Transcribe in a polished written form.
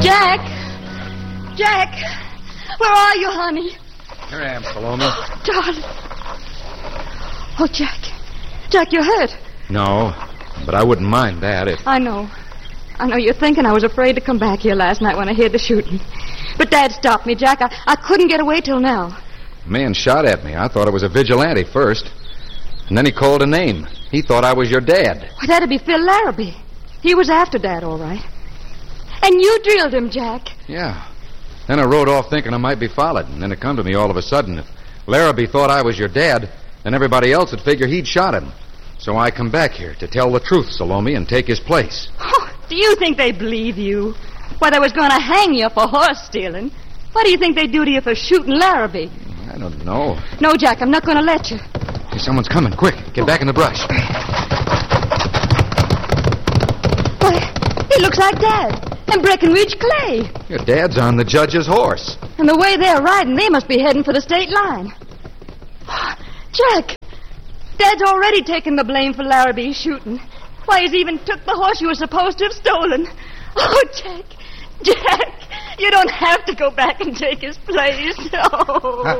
Jack! Jack! Where are you, honey? Here I am, Salome. Darling. Oh, Jack. Jack, you're hurt. No, but I wouldn't mind that if... I know you're thinking I was afraid to come back here last night when I heard the shooting. But Dad stopped me, Jack. I couldn't get away till now. A man shot at me. I thought it was a vigilante first. And then he called a name. He thought I was your dad. Well, that'd be Phil Larrabee. He was after Dad, all right. And you drilled him, Jack. Yeah. Then I rode off thinking I might be followed. And then it come to me all of a sudden. If Larrabee thought I was your dad, then everybody else would figure he'd shot him. So I come back here to tell the truth, Salome, and take his place. Oh, do you think they believe you? Why, they was going to hang you for horse stealing. What do you think they'd do to you for shooting Larrabee? I don't know. No, Jack, I'm not going to let you. Hey, someone's coming. Quick, get back in the brush. Why, he looks like Dad. And Breckenridge Clay. Your dad's on the judge's horse. And the way they're riding, they must be heading for the state line. Jack, Dad's already taken the blame for Larrabee's shooting. Why, he's even took the horse you were supposed to have stolen. Oh, Jack, you don't have to go back and take his place. Oh.